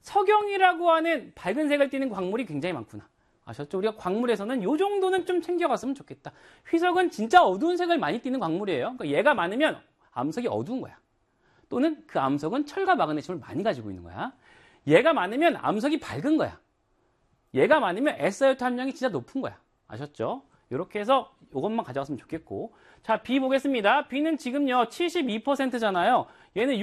석영이라고 하는 밝은 색을 띠는 광물이 굉장히 많구나. 아셨죠? 우리가 광물에서는 요 정도는 좀 챙겨갔으면 좋겠다. 휘석은 진짜 어두운 색을 많이 띠는 광물이에요. 그러니까 얘가 많으면 암석이 어두운 거야. 또는 그 암석은 철과 마그네슘을 많이 가지고 있는 거야. 얘가 많으면 암석이 밝은 거야. 얘가 많으면 SiO2 함량이 진짜 높은 거야. 아셨죠? 이렇게 해서 이것만 가져갔으면 좋겠고. 자, B 보겠습니다. B는 지금요 72%잖아요. 얘는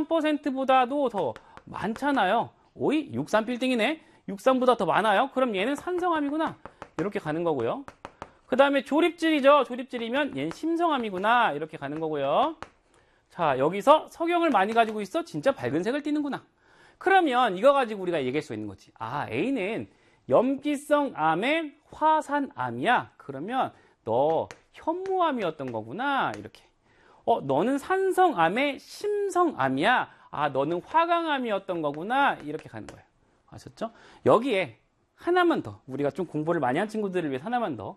63%보다도 더 많잖아요. 오이? 63 빌딩이네. 63보다 더 많아요. 그럼 얘는 산성암이구나. 이렇게 가는 거고요. 그 다음에 조립질이죠. 조립질이면 얘는 심성암이구나. 이렇게 가는 거고요. 자, 여기서 석영을 많이 가지고 있어. 진짜 밝은 색을 띠는구나. 그러면 이거 가지고 우리가 얘기할 수 있는 거지. 아, A는 염기성 암의 화산암이야. 그러면 너 현무암이었던 거구나. 이렇게. 너는 산성암의 심성암이야. 아, 너는 화강암이었던 거구나. 이렇게 가는 거예요. 아셨죠? 여기에 하나만 더. 우리가 좀 공부를 많이 한 친구들을 위해서 하나만 더.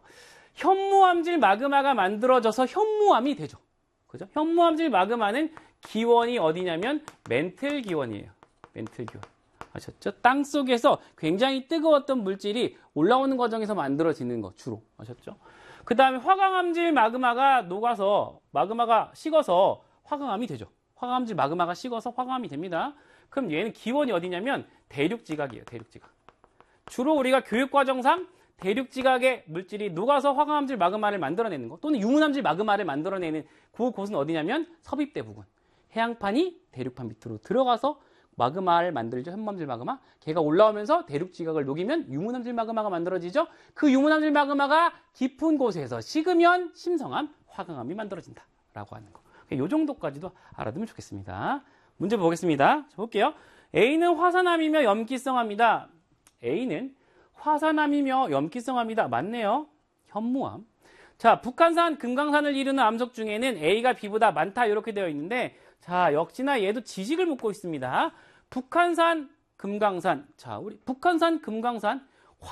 현무암질 마그마가 만들어져서 현무암이 되죠. 그죠? 현무암질 마그마는 기원이 어디냐면 멘틀 기원이에요. 멘틀 기원. 아셨죠? 땅 속에서 굉장히 뜨거웠던 물질이 올라오는 과정에서 만들어지는 거, 주로. 아셨죠? 그 다음에 화강암질 마그마가 녹아서, 마그마가 식어서 화강암이 되죠. 화강암질 마그마가 식어서 화강암이 됩니다. 그럼 얘는 기원이 어디냐면 대륙지각이에요. 대륙지각. 주로 우리가 교육과정상 대륙지각의 물질이 녹아서 화강암질 마그마를 만들어내는 거, 또는 유문암질 마그마를 만들어내는 그곳은 어디냐면 섭입대 부근. 해양판이 대륙판 밑으로 들어가서 마그마를 만들죠. 현무암질 마그마. 걔가 올라오면서 대륙지각을 녹이면 유문암질 마그마가 만들어지죠. 그 유문암질 마그마가 깊은 곳에서 식으면 심성암, 화강암이 만들어진다. 라고 하는 거. 이 정도까지도 알아두면 좋겠습니다. 문제 보겠습니다. 자, 볼게요. A는 화산암이며 염기성암이다. A는 화산암이며 염기성암이다. 맞네요. 현무암. 자, 북한산, 금강산을 이루는 암석 중에는 A가 B보다 많다. 이렇게 되어 있는데, 자, 역시나 얘도 지식을 묻고 있습니다. 북한산, 금강산. 자, 우리 북한산, 금강산,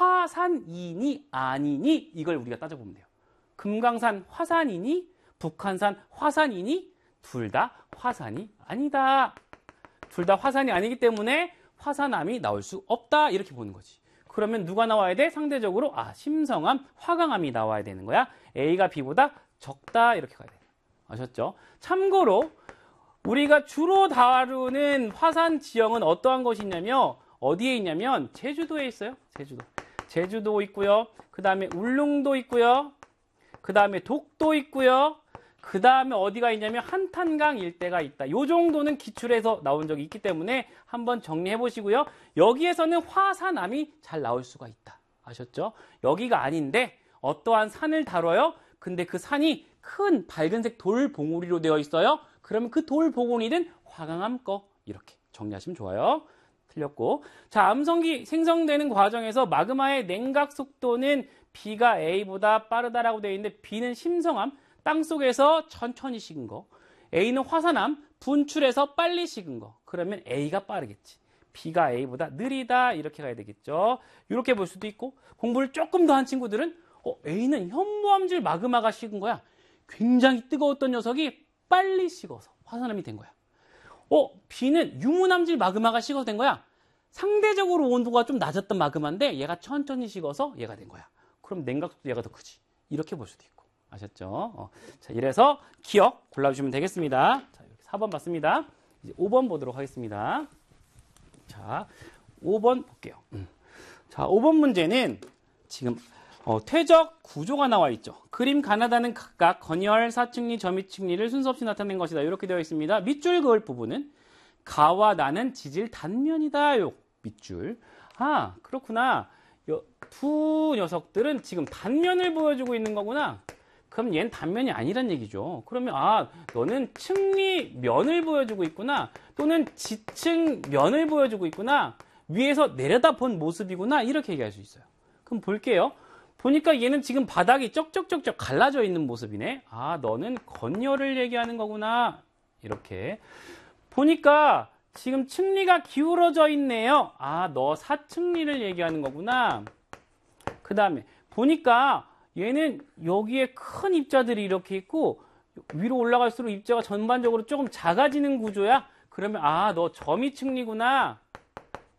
화산이니 아니니? 이걸 우리가 따져보면 돼요. 금강산 화산이니? 북한산 화산이니? 둘 다 화산이 아니다. 둘 다 화산이 아니기 때문에 화산암이 나올 수 없다. 이렇게 보는 거지. 그러면 누가 나와야 돼? 상대적으로 심성암, 화강암이 나와야 되는 거야. A가 B보다 적다. 이렇게 가야 돼. 아셨죠? 참고로 우리가 주로 다루는 화산 지형은 어떠한 것이냐면 어디에 있냐면 제주도에 있어요. 제주도 있고요. 그 다음에 울릉도 있고요. 그 다음에 독도 있고요. 그 다음에 어디가 있냐면 한탄강 일대가 있다. 요 정도는 기출에서 나온 적이 있기 때문에 한번 정리해 보시고요. 여기에서는 화산암이 잘 나올 수가 있다. 아셨죠? 여기가 아닌데 어떠한 산을 다뤄요? 근데 그 산이 큰 밝은색 돌 봉우리로 되어 있어요. 그러면 그 돌 봉우리는 화강암 거. 이렇게 정리하시면 좋아요. 틀렸고. 자, 암석이 생성되는 과정에서 마그마의 냉각 속도는 B가 A보다 빠르다라고 되어 있는데 B는 심성암, 땅속에서 천천히 식은 거. A는 화산암, 분출해서 빨리 식은 거. 그러면 A가 빠르겠지. B가 A보다 느리다. 이렇게 가야 되겠죠. 이렇게 볼 수도 있고, 공부를 조금 더 한 친구들은 A는 현무암질 마그마가 식은 거야. 굉장히 뜨거웠던 녀석이 빨리 식어서 화산암이 된 거야. B는 유문암질 마그마가 식어서 된 거야. 상대적으로 온도가 좀 낮았던 마그마인데 얘가 천천히 식어서 얘가 된 거야. 그럼 냉각속도 얘가 더 크지. 이렇게 볼 수도 있고. 아셨죠? 자, 이래서 기억 골라주시면 되겠습니다. 자, 4번 봤습니다. 이제 5번 보도록 하겠습니다. 자, 5번 볼게요. 자, 5번 문제는 지금 퇴적 구조가 나와 있죠. 그림 가나다는 각각 건열, 사층리, 저미층리를 순서 없이 나타낸 것이다. 이렇게 되어 있습니다. 밑줄 그을 부분은 가와 나는 지질 단면이다. 요 밑줄. 아, 그렇구나. 요 두 녀석들은 지금 단면을 보여주고 있는 거구나. 그럼 얘는 단면이 아니란 얘기죠. 그러면 너는 층리면을 보여주고 있구나. 또는 지층면을 보여주고 있구나. 위에서 내려다 본 모습이구나. 이렇게 얘기할 수 있어요. 그럼 볼게요. 보니까 얘는 지금 바닥이 쩍쩍쩍쩍 갈라져 있는 모습이네. 너는 건열을 얘기하는 거구나. 이렇게. 보니까 지금 층리가 기울어져 있네요. 너 사층리를 얘기하는 거구나. 그 다음에 보니까 얘는 여기에 큰 입자들이 이렇게 있고 위로 올라갈수록 입자가 전반적으로 조금 작아지는 구조야. 그러면 너 저미층리구나.